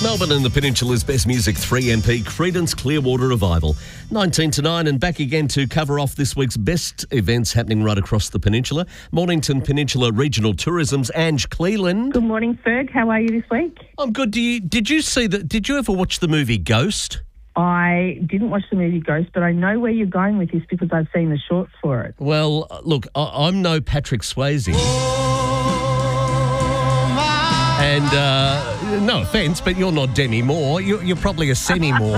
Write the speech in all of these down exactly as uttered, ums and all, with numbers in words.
Melbourne and the Peninsula's best music, three M P, Creedence Clearwater Revival. nineteen to nine and back again to cover off this week's best events happening right across the peninsula. Mornington Peninsula Regional Tourism's Ange Cleland. Good morning, Ferg. How are you this week? I'm good. Do you, did you see that? Did you ever watch the movie Ghost? I didn't watch the movie Ghost, but I know where you're going with this because I've seen the shorts for it. Well, look, I, I'm no Patrick Swayze. And uh, no offence, but you're not Demi Moore. You're, you're probably a Semi Moore.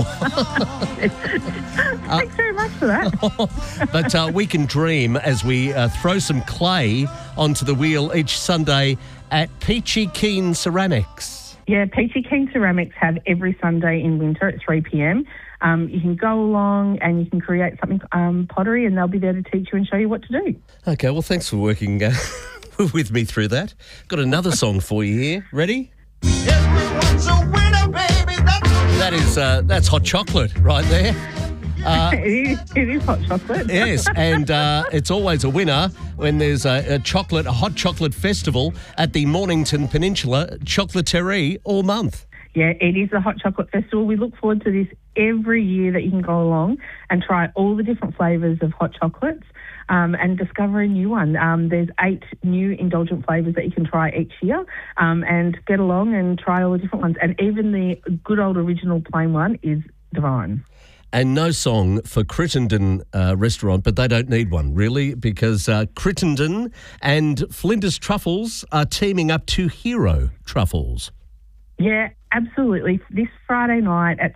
Thanks very much for that. But uh, we can dream as we uh, throw some clay onto the wheel each Sunday at Peachy Keen Ceramics. Yeah, Peachy Keen Ceramics have every Sunday in winter at three p.m. Um, you can go along and you can create something um, pottery, and they'll be there to teach you and show you what to do. Okay, well, thanks for working uh, with me through that. Got another song for you here. Ready? Everyone's a winner, baby. That's That is uh, that's Hot Chocolate right there. Uh, it, is, it is hot chocolate. Yes, and uh, it's always a winner when there's a, a chocolate, a hot chocolate festival at the Mornington Peninsula Chocolaterie all month. Yeah, it is the Hot Chocolate Festival. We look forward to this every year that you can go along and try all the different flavours of hot chocolates um, and discover a new one. Um, there's eight new indulgent flavours that you can try each year um, and get along and try all the different ones. And even the good old original plain one is divine. And no song for Crittenden uh, restaurant, but they don't need one, really, because uh, Crittenden and Flinders Truffles are teaming up to Hero Truffles. Yeah, absolutely. This Friday night at